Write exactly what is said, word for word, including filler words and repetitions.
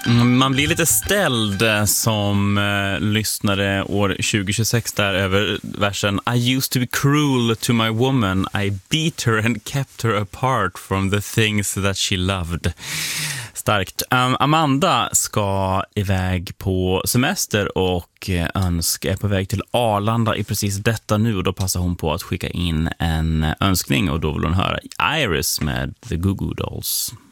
Man blir lite ställd som eh, lyssnare år tjugo tjugosex där över versen I used to be cruel to my woman. I beat her and kept her apart from the things that she loved. Starkt. Um, Amanda ska iväg på semester och önska är på väg till Arlanda i precis detta nu, och då passar hon på att skicka in en önskning, och då vill hon höra Iris med The Goo Goo Dolls.